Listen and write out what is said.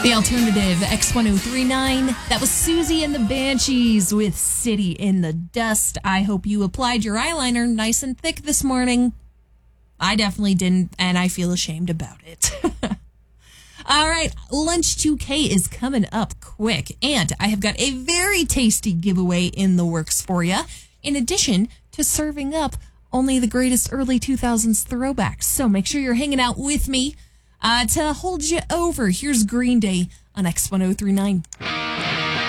The alternative, X1039. That was Susie and the Banshees with City in the Dust. I hope you applied your eyeliner nice and thick this morning. I definitely didn't, and I feel ashamed about it. All right, Lunch 2K is coming up quick, and I have got a very tasty giveaway in the works for you, in addition to serving up only the greatest early 2000s throwbacks. So make sure you're hanging out with me to hold you over. Here's Green Day on X1039.